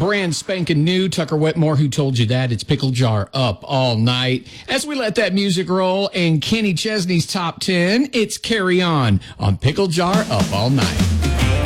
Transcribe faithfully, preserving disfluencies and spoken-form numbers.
Brand spanking new. Tucker Wetmore, who told you that? It's Pickle Jar Up All Night. As we let that music roll in Kenny Chesney's top ten, it's Carry On on Pickle Jar Up All Night.